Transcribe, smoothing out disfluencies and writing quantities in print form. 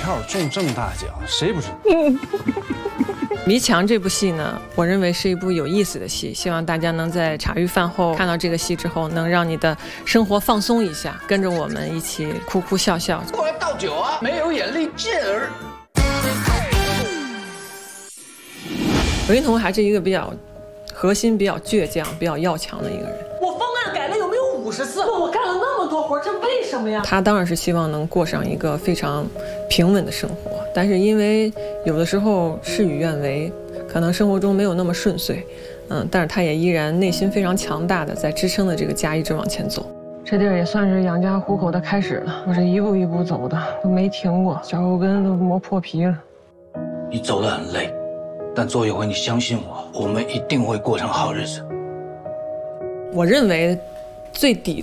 票中这么大奖，谁不知道？ 迷墙这部戏呢，我认为是一部有意思的戏，希望大家能在茶余饭后看到这个戏之后，能让你的生活放松一下，跟着我们一起哭哭笑笑。 过来倒酒啊！没有眼力见儿。 韦云彤还是一个比较核心、比较倔强、比较要强的一个人。 我方案改了有没有50次？我干了那么多活，这为什么呀？ 他当然是希望能过上一个非常平稳的生活，但是因为有的时候事与愿违，可能生活中没有那么顺遂，但是他也依然内心非常强大的在支撑着这个家一直往前走。这地儿也算是养家糊口的开始了，我是一步一步走的，都没停过，脚后跟都磨破皮了。 你走得很累，但周有为，你相信我，我们一定会过上好日子。 我认为最底